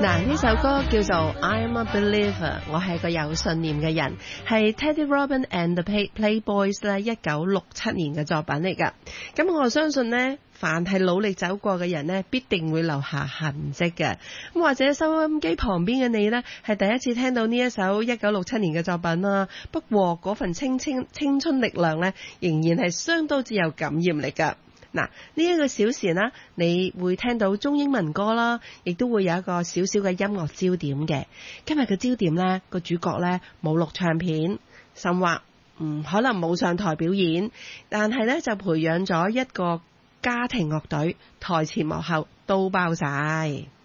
嗱，呢首歌叫做 I'm a Believer， 我係個有信念嘅人，係 Teddy Robin and the Playboys 咧1967年嘅作品嚟㗎。咁我相信呢，凡係努力走過嘅人呢，必定會留下痕跡嘅。咁或者收音機旁邊嘅你呢，係第一次聽到呢一首1967年嘅作品啦。不過嗰份青春力量呢，仍然係相當之有感染力㗎。嗱，呢一個小時呢，你會聽到中英文歌啦，亦都會有一個少少嘅音樂焦點嘅。今日嘅焦點呢，個主角呢冇錄唱片，甚或可能冇上台表演，但係呢就培養咗一個家庭樂隊，台前幕後都包晒。